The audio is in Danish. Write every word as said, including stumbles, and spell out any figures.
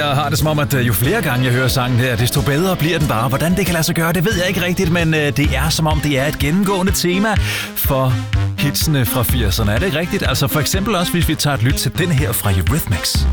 har det som om, at jo flere gange jeg hører sangen her, desto bedre bliver den bare. Hvordan det kan lade sig gøre, det ved jeg ikke rigtigt, men det er som om, det er et gennemgående tema for hitsene fra firserne. Er det ikke rigtigt? Altså for eksempel også, hvis vi tager et lyt til den her fra Eurythmics.